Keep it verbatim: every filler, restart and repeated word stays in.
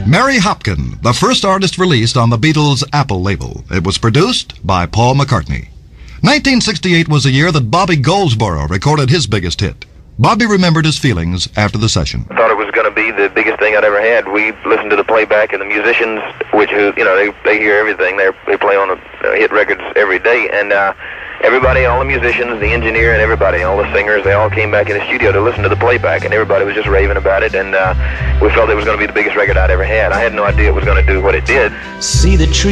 Mary Hopkin, the first artist released on the Beatles' Apple label. It was produced by Paul McCartney. nineteen sixty-eight was the year that Bobby Goldsboro recorded his biggest hit. Bobby remembered his feelings after the session. I thought it was going to be the biggest thing I'd ever had. We listened to the playback, and the musicians, which, who, you know, they, they hear everything. They're, they play on the, uh, hit records every day, and uh, everybody, all the musicians, the engineer, and everybody, all the singers, they all came back in the studio to listen to the playback, and everybody was just raving about it, and uh, we felt it was going to be the biggest record I'd ever had. I had no idea it was going to do what it did. See the tree.